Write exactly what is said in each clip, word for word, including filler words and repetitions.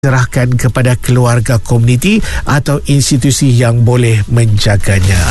serahkan kepada keluarga, komuniti atau institusi yang boleh menjaganya.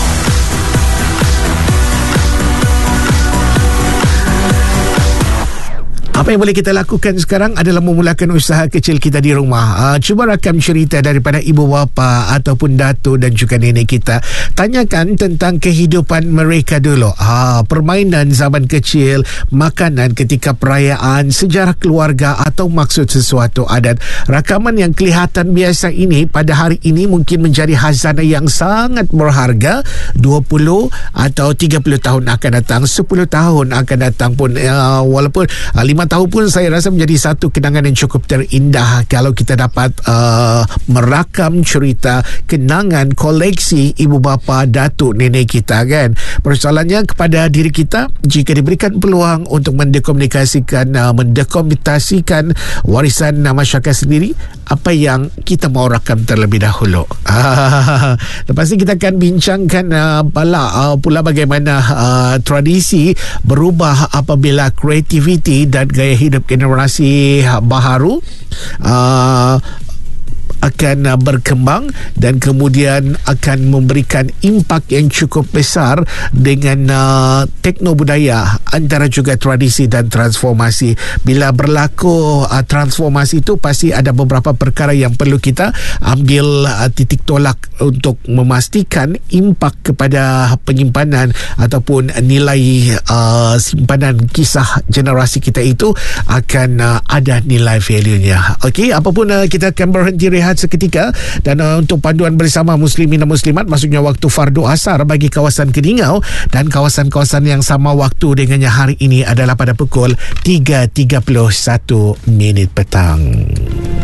Apa yang boleh kita lakukan sekarang adalah memulakan usaha kecil kita di rumah. Uh, cuba rakam cerita daripada ibu bapa ataupun datuk dan juga nenek kita. Tanyakan tentang kehidupan mereka dulu. Uh, permainan zaman kecil, makanan ketika perayaan, sejarah keluarga atau maksud sesuatu adat. Rakaman yang kelihatan biasa ini pada hari ini mungkin menjadi khazanah yang sangat berharga. dua puluh atau tiga puluh tahun akan datang, sepuluh tahun akan datang pun, uh, walaupun uh, lima tahun pun saya rasa menjadi satu kenangan yang cukup terindah kalau kita dapat uh, merakam cerita, kenangan, koleksi ibu bapa, datuk, nenek kita, kan. Persoalannya kepada diri kita, jika diberikan peluang untuk mendekomunikasikan uh, mendokumentasikan warisan uh, masyarakat sendiri, apa yang kita mau rakam terlebih dahulu. Lepas ini kita akan bincangkan uh, pula, uh, pula bagaimana uh, tradisi berubah apabila kreativiti dan gaya hidup generasi baharu uh, akan uh, berkembang dan kemudian akan memberikan impak yang cukup besar dengan uh, teknobudaya antara juga tradisi dan transformasi. Bila berlaku uh, transformasi itu, pasti ada beberapa perkara yang perlu kita ambil uh, titik tolak untuk memastikan impak kepada penyimpanan ataupun nilai uh, simpanan kisah generasi kita itu akan uh, ada nilai value-nya. Okey, apapun uh, kita akan berhenti rehat seketika dan uh, untuk panduan bersama muslimin dan muslimat, maksudnya waktu fardu asar bagi kawasan Keningau dan kawasan-kawasan yang sama waktu dengannya hari ini adalah pada pukul tiga tiga puluh satu minit petang.